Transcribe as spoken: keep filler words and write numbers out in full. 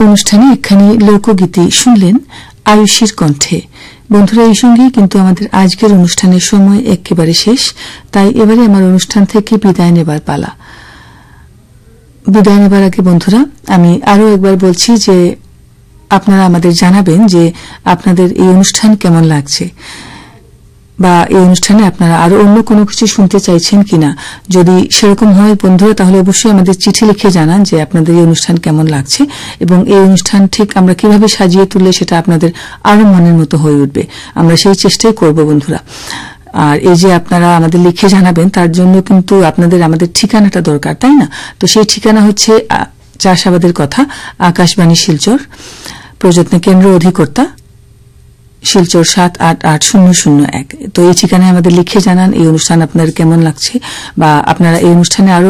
অনুষ্ঠানে একখানি লোকগীতি শুনলেন আয়ুষীর কণ্ঠে। বন্ধুরা, এই সঙ্গেই কিন্তু আমাদের আজকের অনুষ্ঠানের সময় একেবারে শেষ। তাই এবারে আমার অনুষ্ঠান থেকে বিদায় নেবার পালা। বিদায় নেবার আগে বন্ধুরা, আমি আরও একবার বলছি যে আপনারা আমাদের জানাবেন যে আপনাদের এই অনুষ্ঠান কেমন লাগছে, বা এই অনুষ্ঠানে আপনারা আরো অন্য কোনো কিছু শুনতে চাইছেন কিনা। যদি সেরকম হয় বন্ধুরা, তাহলে অবশ্যই আমাদের চিঠি লিখে জানান যে আপনাদের এই অনুষ্ঠান কেমন লাগছে এবং এই অনুষ্ঠান ঠিক আমরা কিভাবে সাজিয়ে তুললে সেটা আপনাদের আরো মনের মতো হয়ে উঠবে। আমরা সেই চেষ্টাই করব বন্ধুরা। আর এই যে আপনারা আমাদের লিখে জানাবেন, তার জন্য কিন্তু আপনাদের আমাদের ঠিকানাটা দরকার, তাই না? তো সেই ঠিকানা হচ্ছে চাষাবাদের কথা, আকাশবাণী শিলচর, প্রযত্ন কেন্দ্র, অধিকর্তা শিলচর সাত আট আট শূন্য শূন্য এক। তো এই ঠিকানায় আমাদের লিখে জানান এই অনুষ্ঠান আপনার কেমন লাগছে, বা আপনারা এই অনুষ্ঠানে আরো